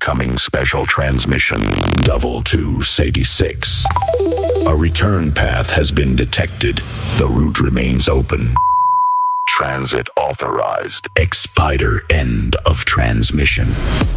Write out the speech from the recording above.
Incoming special transmission. Double 286. A return path has been detected. The route remains open. Transit authorized. Expider end of transmission.